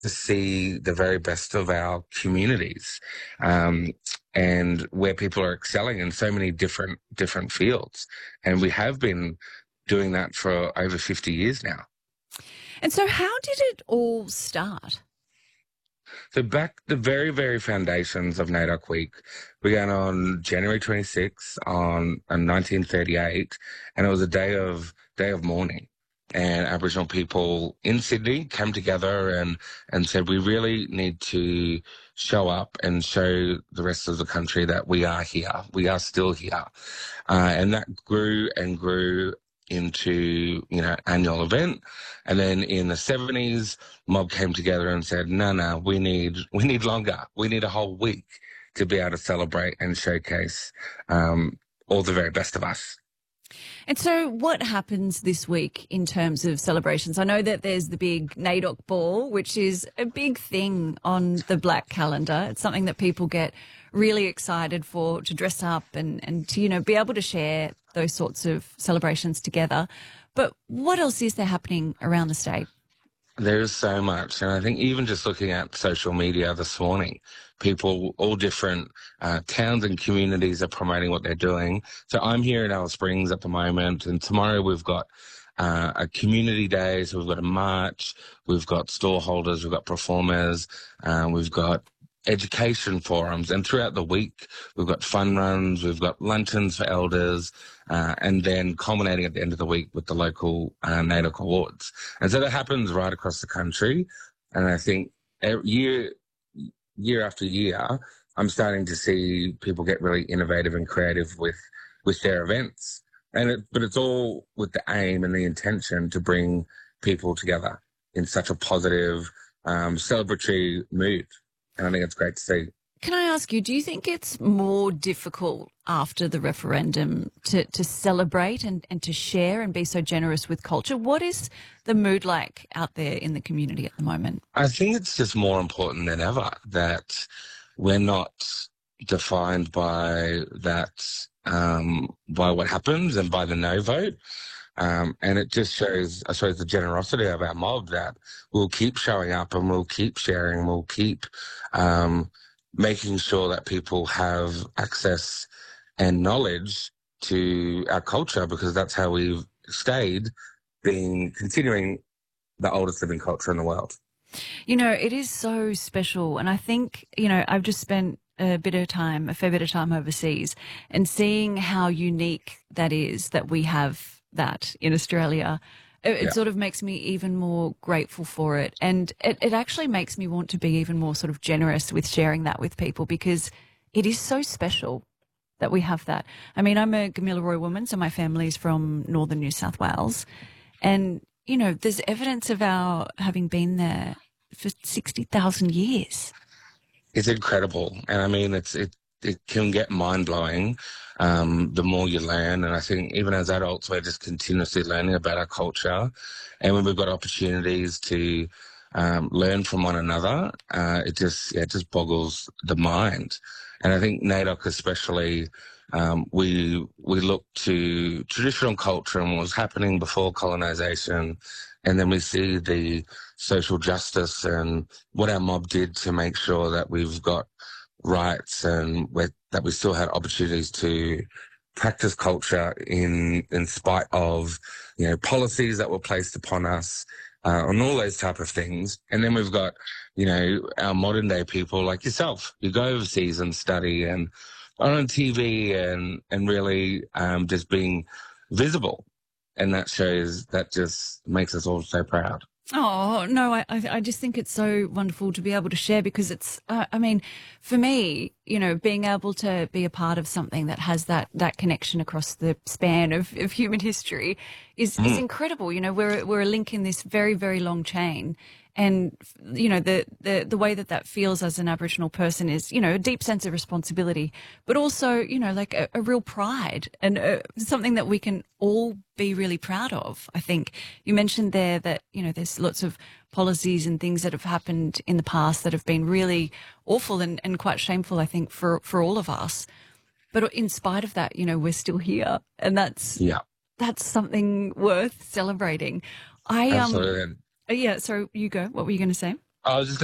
to see the very best of our communities, um, and where people are excelling in so many different fields. And we have been doing that for over 50 years now. And so, how did it all start? So back the very foundations of NAIDOC Week began on January 26th on 1938, and it was a day of mourning. And Aboriginal people in Sydney came together and said, we really need to show up and show the rest of the country that we are here. We are still here. And that grew and grew into, annual event. And then in the 70s, mob came together and said, no, we need longer. We need a whole week to be able to celebrate and showcase all the very best of us. And so, what happens this week in terms of celebrations? I know that there's the big NAIDOC Ball, which is a big thing on the Black calendar. It's something that people get really excited for, to dress up and to, be able to share those sorts of celebrations together. But what else is there happening around the state? There's so much. And I think even just looking at social media this morning, people, all different towns and communities are promoting what they're doing. So I'm here in Alice Springs at the moment, and tomorrow we've got a community day. So we've got a march, we've got store holders, we've got performers, we've got education forums, and throughout the week we've got fun runs, we've got luncheons for elders, and then culminating at the end of the week with the local NAIDOC Awards. And so that happens right across the country, and I think year after year I'm starting to see people get really innovative and creative with their events, but it's all with the aim and the intention to bring people together in such a positive, celebratory mood. And I think it's great to see. Can I ask you, do you think it's more difficult after the referendum to celebrate and to share and be so generous with culture? What is the mood like out there in the community at the moment? I think it's just more important than ever that we're not defined by by what happens and by the no vote. And it just shows, I suppose, the generosity of our mob that we'll keep showing up and we'll keep sharing, we'll keep making sure that people have access and knowledge to our culture, because that's how we've stayed being continuing the oldest living culture in the world. It is so special. And I think, I've just spent a fair bit of time overseas, and seeing how unique that is, that we have that in Australia. It sort of makes me even more grateful for it. And it actually makes me want to be even more sort of generous with sharing that with people, because it is so special that we have that. I mean, I'm a Gamilaroi woman, so my family's from northern New South Wales. And, there's evidence of our having been there for 60,000 years. It's incredible. And I mean, it can get mind-blowing the more you learn. And I think even as adults, we're just continuously learning about our culture. And when we've got opportunities to learn from one another, it just boggles the mind. And I think NAIDOC especially, we look to traditional culture and what was happening before colonisation, and then we see the social justice and what our mob did to make sure that we've got rights and that we still had opportunities to practice culture in spite of policies that were placed upon us, and all those type of things. And then we've got our modern day people like yourself. You go overseas and study and on TV and really just being visible, and that just makes us all so proud. Oh, no, I just think it's so wonderful to be able to share, because it's, I mean, for me, being able to be a part of something that has that connection across the span of human history is incredible. We're a link in this very, very long chain. And, the way that feels as an Aboriginal person is, a deep sense of responsibility, but also, like a real pride and something that we can all be really proud of. I think you mentioned there that, there's lots of policies and things that have happened in the past that have been really awful and quite shameful, I think, for all of us. But in spite of that, we're still here, and that's something worth celebrating. Absolutely. Yeah, so you go. What were you going to say? I was just